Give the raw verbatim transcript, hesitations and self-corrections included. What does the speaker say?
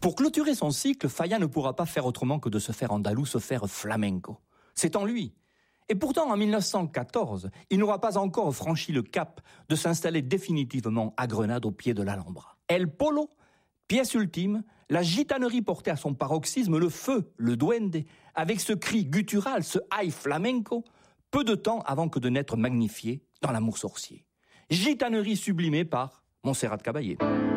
Pour clôturer son cycle, Falla ne pourra pas faire autrement que de se faire andalou, se faire flamenco. C'est en lui. Et pourtant, en mille neuf cent quatorze, il n'aura pas encore franchi le cap de s'installer définitivement à Grenade au pied de l'Alhambra. El Polo, pièce ultime, la gitanerie portée à son paroxysme, le feu, le duende, avec ce cri guttural, ce high flamenco, peu de temps avant que de n'être magnifié dans l'amour sorcier. Gitanerie sublimée par Montserrat Caballé.